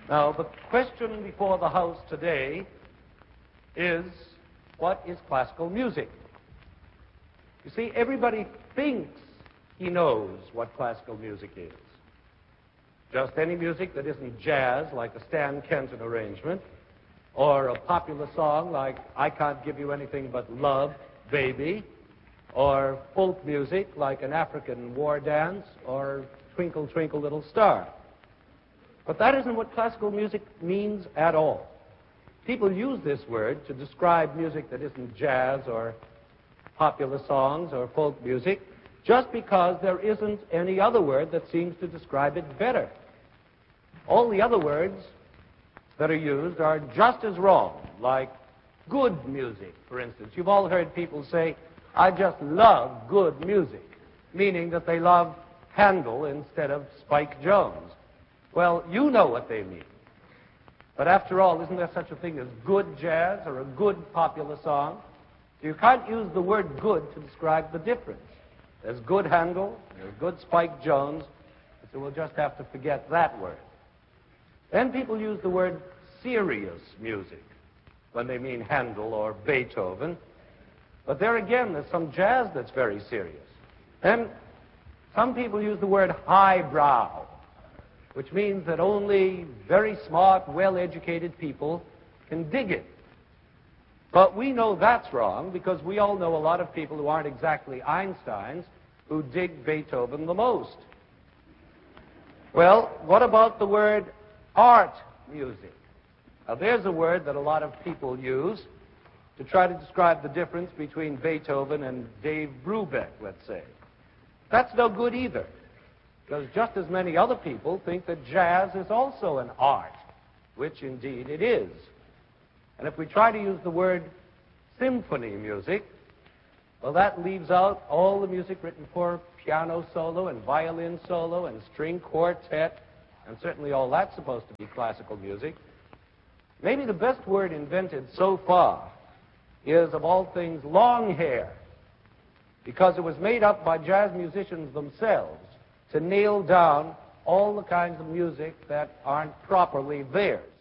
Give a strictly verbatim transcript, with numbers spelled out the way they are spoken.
Now, the question before the House today is, what is classical music? You see, everybody thinks he knows what classical music is. Just any music that isn't jazz, like a Stan Kenton arrangement, or a popular song like I Can't Give You Anything But Love, Baby, or folk music like an African war dance, or Twinkle, Twinkle, Little Star. But that isn't what classical music means at all. People use this word to describe music that isn't jazz or popular songs or folk music just because there isn't any other word that seems to describe it better. All the other words that are used are just as wrong, like good music, for instance. You've all heard people say, I just love good music, meaning that they love Handel instead of Spike Jones. Well, you know what they mean. But after all, isn't there such a thing as good jazz or a good popular song? You can't use the word good to describe the difference. There's good Handel, there's good Spike Jones, so we'll just have to forget that word. Then people use the word serious music when they mean Handel or Beethoven. But there again, there's some jazz that's very serious. Then some people use the word highbrow, which means that only very smart, well-educated people can dig it. But we know that's wrong because we all know a lot of people who aren't exactly Einsteins who dig Beethoven the most. Well, what about the word art music? Now, there's a word that a lot of people use to try to describe the difference between Beethoven and Dave Brubeck, let's say. That's no good either, because just as many other people think that jazz is also an art, which indeed it is. And if we try to use the word symphony music, well, that leaves out all the music written for piano solo and violin solo and string quartet, and certainly all that's supposed to be classical music. Maybe the best word invented so far is, of all things, long hair, because it was made up by jazz musicians themselves to nail down all the kinds of music that aren't properly theirs.